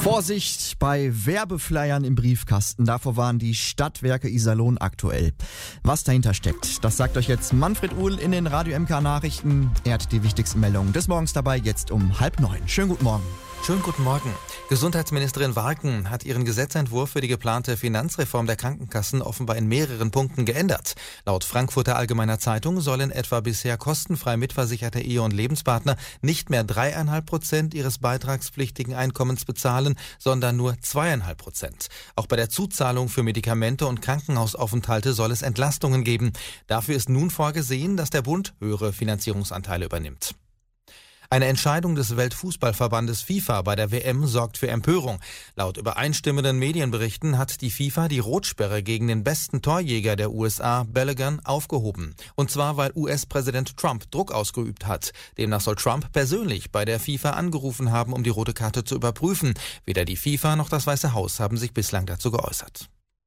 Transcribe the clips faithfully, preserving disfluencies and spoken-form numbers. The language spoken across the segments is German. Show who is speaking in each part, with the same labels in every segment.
Speaker 1: Vorsicht bei Werbeflyern im Briefkasten. Davor waren die Stadtwerke Iserlohn aktuell. Was dahinter steckt, das sagt euch jetzt Manfred Uhl in den Radio M K Nachrichten. Er hat die wichtigsten Meldungen des Morgens dabei, jetzt um halb neun. Schönen guten Morgen.
Speaker 2: Schönen guten Morgen. Gesundheitsministerin Warken hat ihren Gesetzentwurf für die geplante Finanzreform der Krankenkassen offenbar in mehreren Punkten geändert. Laut Frankfurter Allgemeiner Zeitung sollen etwa bisher kostenfrei mitversicherte Ehe- und Lebenspartner nicht mehr dreieinhalb Prozent ihres beitragspflichtigen Einkommens bezahlen, sondern nur zweieinhalb Prozent. Auch bei der Zuzahlung für Medikamente und Krankenhausaufenthalte soll es Entlastungen geben. Dafür ist nun vorgesehen, dass der Bund höhere Finanzierungsanteile übernimmt. Eine Entscheidung des Weltfußballverbandes FIFA bei der W M sorgt für Empörung. Laut übereinstimmenden Medienberichten hat die FIFA die Rotsperre gegen den besten Torjäger der U S A, Balogun, aufgehoben. Und zwar, weil U S-Präsident Trump Druck ausgeübt hat. Demnach soll Trump persönlich bei der FIFA angerufen haben, um die rote Karte zu überprüfen. Weder die FIFA noch das Weiße Haus haben sich bislang dazu geäußert.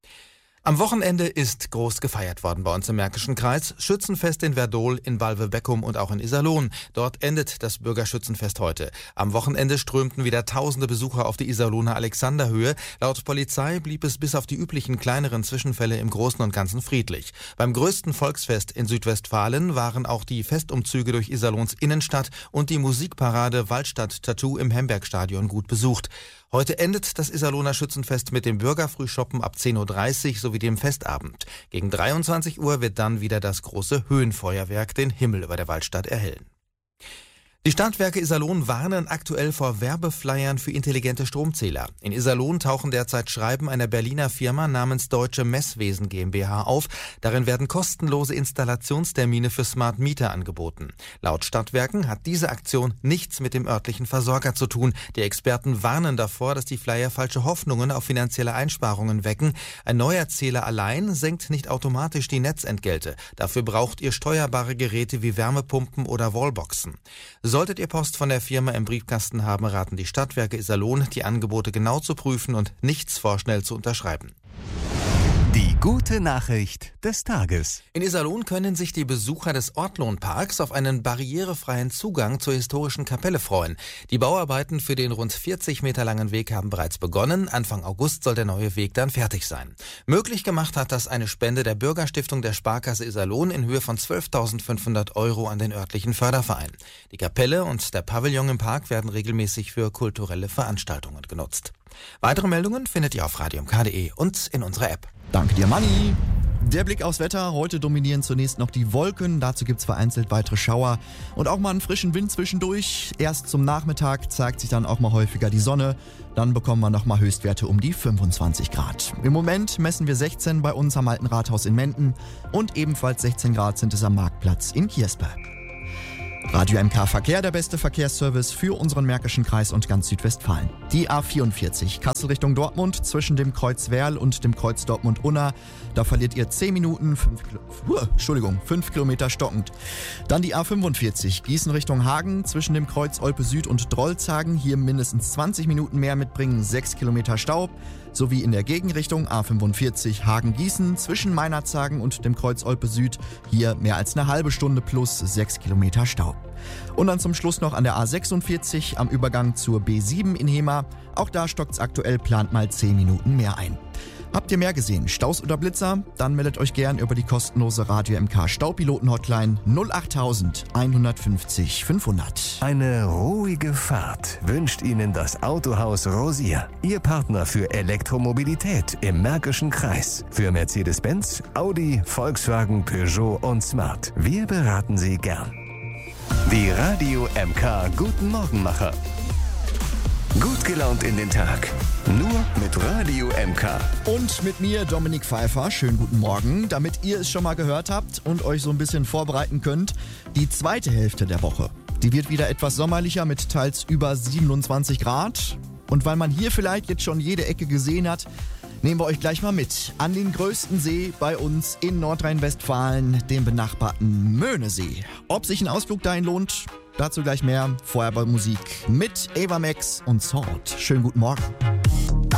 Speaker 2: Am Wochenende ist groß gefeiert worden bei uns im Märkischen Kreis. Schützenfest in Werdohl, in Balve-Beckum und auch in Iserlohn. Dort endet das Bürgerschützenfest heute. Am Wochenende strömten wieder tausende Besucher auf die Iserlohner Alexanderhöhe. Laut Polizei blieb es bis auf die üblichen kleineren Zwischenfälle im Großen und Ganzen friedlich. Beim größten Volksfest in Südwestfalen waren auch die Festumzüge durch Iserlohns Innenstadt und die Musikparade Waldstadt Tattoo im Hembergstadion gut besucht. Heute endet das Iserlohner Schützenfest mit dem Bürgerfrühshoppen ab zehn Uhr dreißig sowie dem Festabend. Gegen dreiundzwanzig Uhr wird dann wieder das große Höhenfeuerwerk den Himmel über der Waldstadt erhellen. Die Stadtwerke Iserlohn warnen aktuell vor Werbeflyern für intelligente Stromzähler. In Iserlohn tauchen derzeit Schreiben einer Berliner Firma namens Deutsche Messwesen GmbH auf. Darin werden kostenlose Installationstermine für Smart Meter angeboten. Laut Stadtwerken hat diese Aktion nichts mit dem örtlichen Versorger zu tun. Die Experten warnen davor, dass die Flyer falsche Hoffnungen auf finanzielle Einsparungen wecken. Ein neuer Zähler allein senkt nicht automatisch die Netzentgelte. Dafür braucht ihr steuerbare Geräte wie Wärmepumpen oder Wallboxen. Solltet ihr Post von der Firma im Briefkasten haben, raten die Stadtwerke Iserlohn, die Angebote genau zu prüfen und nichts vorschnell zu unterschreiben.
Speaker 3: Die gute Nachricht des Tages.
Speaker 2: In Iserlohn können sich die Besucher des Ortlohnparks auf einen barrierefreien Zugang zur historischen Kapelle freuen. Die Bauarbeiten für den rund vierzig Meter langen Weg haben bereits begonnen. Anfang August soll der neue Weg dann fertig sein. Möglich gemacht hat das eine Spende der Bürgerstiftung der Sparkasse Iserlohn in Höhe von zwölftausendfünfhundert Euro an den örtlichen Förderverein. Die Kapelle und der Pavillon im Park werden regelmäßig für kulturelle Veranstaltungen genutzt. Weitere Meldungen findet ihr auf radio m k punkt d e und in unserer App.
Speaker 1: Danke dir, Manni. Der Blick aufs Wetter. Heute dominieren zunächst noch die Wolken. Dazu gibt's vereinzelt weitere Schauer und auch mal einen frischen Wind zwischendurch. Erst zum Nachmittag zeigt sich dann auch mal häufiger die Sonne. Dann bekommen wir nochmal Höchstwerte um die fünfundzwanzig Grad. Im Moment messen wir sechzehn bei uns am Alten Rathaus in Menden und ebenfalls sechzehn Grad sind es am Marktplatz in Kiersberg. Radio M K Verkehr, der beste Verkehrsservice für unseren Märkischen Kreis und ganz Südwestfalen. Die A vierundvierzig, Kassel Richtung Dortmund, zwischen dem Kreuz Werl und dem Kreuz Dortmund-Unna. Da verliert ihr zehn Minuten, fünf, uh, Entschuldigung, fünf Kilometer stockend. Dann die A fünfundvierzig, Gießen Richtung Hagen, zwischen dem Kreuz Olpe Süd und Drolzhagen. Hier mindestens zwanzig Minuten mehr mitbringen, sechs Kilometer Stau. Sowie in der Gegenrichtung A fünfundvierzig Hagen-Gießen zwischen Meinerzhagen und dem Kreuz Olpe Süd. Hier mehr als eine halbe Stunde plus sechs Kilometer Stau. Und dann zum Schluss noch an der A sechsundvierzig am Übergang zur B sieben in Hema. Auch da stockt's aktuell, plant mal zehn Minuten mehr ein. Habt ihr mehr gesehen, Staus oder Blitzer? Dann meldet euch gern über die kostenlose Radio M K Staupiloten-Hotline null acht einhundertfünfzig fünfhundert.
Speaker 3: Eine ruhige Fahrt wünscht Ihnen das Autohaus Rosier. Ihr Partner für Elektromobilität im Märkischen Kreis. Für Mercedes-Benz, Audi, Volkswagen, Peugeot und Smart. Wir beraten Sie gern. Die Radio M K Guten Morgenmacher. Gut gelaunt in den Tag. Nur mit Radio M K.
Speaker 1: Und mit mir, Dominik Pfeiffer. Schönen guten Morgen. Damit ihr es schon mal gehört habt und euch so ein bisschen vorbereiten könnt, die zweite Hälfte der Woche, die wird wieder etwas sommerlicher mit teils über siebenundzwanzig Grad. Und weil man hier vielleicht jetzt schon jede Ecke gesehen hat, nehmen wir euch gleich mal mit an den größten See bei uns in Nordrhein-Westfalen, den benachbarten Möhnesee. Ob sich ein Ausflug dahin lohnt, dazu gleich mehr. Vorher bei Musik mit Ava Max und Salt. Schönen guten Morgen.